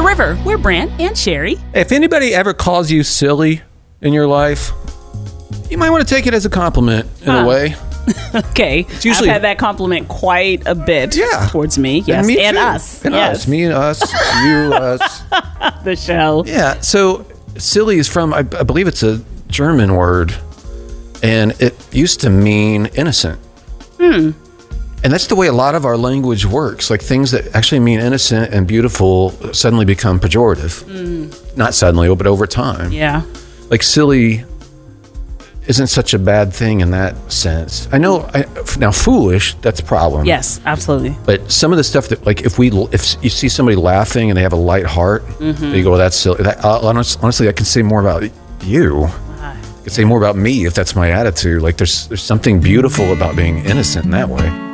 River. We're Brant and Sherry. If anybody ever calls you silly in your life, you might want to take it as a compliment in a way. Okay. Usually, I've had that compliment quite a bit towards me. Yes. And us. And yes. us. Me and us. You, us. The show. Yeah. So silly is from, I believe it's a German word. And it used to mean innocent. And that's the way a lot of our language works. Like things that actually mean innocent and beautiful suddenly become pejorative. Not suddenly, but over time. Yeah. Like silly isn't such a bad thing in that sense. I know, now foolish, that's a problem. Yes, absolutely. But some of the stuff that, like, if you see somebody laughing and they have a light heart, you go, that's silly. Honestly, I can say more about you. I could say more about me if that's my attitude. Like, there's something beautiful about being innocent in that way.